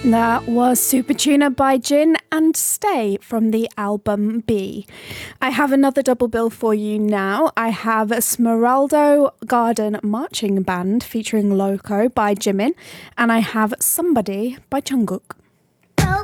That was Super Tuna by Jin and Stay from the album B. I have another double bill for you now. I have Smeraldo Garden Marching Band featuring Loco by Jimin, and I have Somebody by Jungkook.